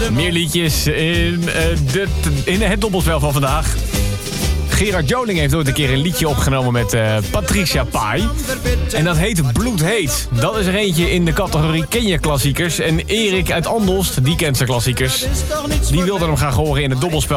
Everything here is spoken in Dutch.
Meer liedjes in het dobbelspel van vandaag. Gerard Joling heeft ooit een keer een liedje opgenomen met Patricia Pai. En dat heet Bloedheet. Dat is er eentje in de categorie Ken je klassiekers. En Erik uit Andelst, die kent zijn klassiekers. Die wilde hem graag horen in het dobbelspel